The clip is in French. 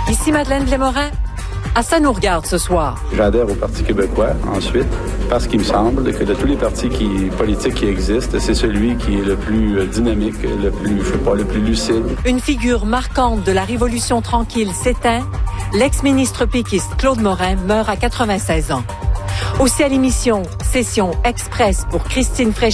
Ici Madeleine Blais-Morin. À ça nous regarde ce soir. J'adhère au Parti québécois, ensuite, parce qu'il me semble que de tous les partis politiques qui existent, c'est celui qui est le plus dynamique, le plus lucide. Une figure marquante de la Révolution tranquille s'éteint. L'ex-ministre péquiste Claude Morin meurt à 96 ans. Aussi à l'émission Session Express pour Christine Fréchette.